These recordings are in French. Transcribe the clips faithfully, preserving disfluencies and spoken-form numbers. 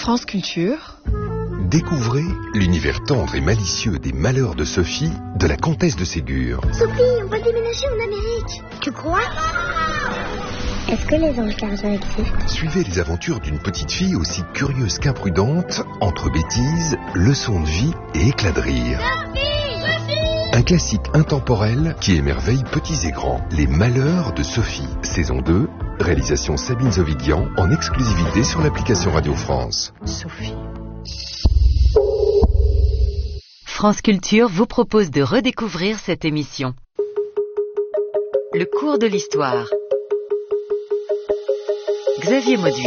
France Culture. Découvrez l'univers tendre et malicieux des malheurs de Sophie, de la comtesse de Ségur. Sophie, on va déménager en Amérique. Tu crois? Est-ce que les anges gardiens existent? Suivez les aventures d'une petite fille aussi curieuse qu'imprudente, entre bêtises, leçons de vie et éclats de rire. Sophie, Sophie. Un classique intemporel qui émerveille petits et grands. Les malheurs de Sophie, saison deux, réalisation Sabine Zovidian, en exclusivité sur l'application Radio France. Sophie. France Culture vous propose de redécouvrir cette émission. Le cours de l'histoire. Xavier Mauduit.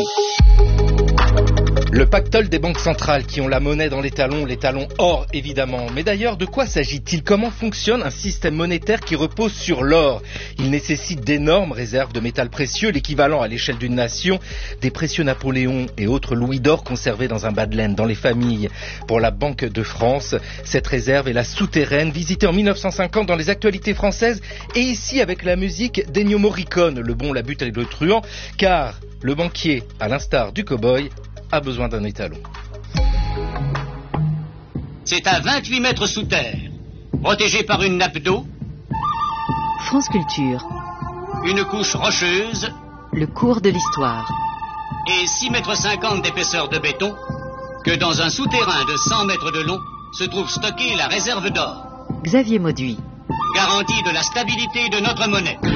Le pactole des banques centrales qui ont la monnaie dans les talons, les talons or évidemment. Mais d'ailleurs, de quoi s'agit-il? Comment fonctionne un système monétaire qui repose sur l'or? Il nécessite d'énormes réserves de métal précieux, l'équivalent à l'échelle d'une nation des précieux Napoléon et autres louis d'or conservés dans un bas de laine dans les familles. Pour la Banque de France, cette réserve est la souterraine, visitée en mille neuf cent cinquante dans les actualités françaises et ici avec la musique d'Ennio Morricone, le bon, la butte et le truand, car le banquier, à l'instar du cow-boy, a besoin d'un étalon. C'est à vingt-huit mètres sous terre, protégé par une nappe d'eau, France Culture. une couche rocheuse Le cours de l'histoire. et six mètres cinquante d'épaisseur de béton, que dans un souterrain de cent mètres de long se trouve stockée la réserve d'or, Xavier Mauduit. garantie de la stabilité de notre monnaie.